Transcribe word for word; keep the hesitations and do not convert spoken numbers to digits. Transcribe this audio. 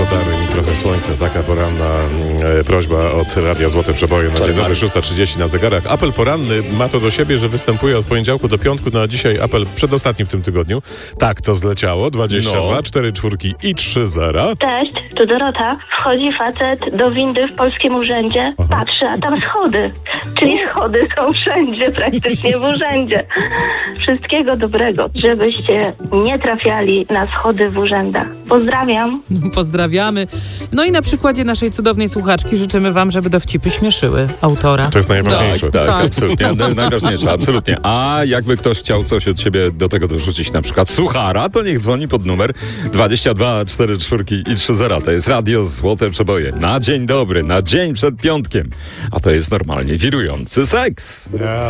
Podaruj mi trochę słońca. Taka poranna e, prośba od Radia Złote Przeboje. Na dzień dobry, szósta trzydzieści na zegarach. Apel poranny ma to do siebie, że występuje od poniedziałku do piątku. Na dzisiaj apel przedostatni w tym tygodniu. Tak, to zleciało. dwadzieścia dwa, No. cztery czwórki i trzy zera. Cześć, tu Dorota. Wchodzi facet do windy w Polskim Urzędzie. Aha. Patrzy, a tam schody. Czyli schody są wszędzie, praktycznie w urzędzie. Wszystkiego dobrego, żebyście nie trafiali na schody w urzędach. Pozdrawiam. Pozdrawiamy. No i na przykładzie naszej cudownej słuchaczki życzymy wam, żeby dowcipy śmieszyły autora. To jest najważniejsze. Tak, tak, Tak. absolutnie. Na- Najważniejsze, absolutnie. A jakby ktoś chciał coś od siebie do tego dorzucić, na przykład suchara, to niech dzwoni pod numer dwadzieścia dwa, cztery czwórki i trzy zera. To jest Radio Złote Przeboje. Na dzień dobry, na dzień przed piątkiem. A to jest normalnie wirujący seks.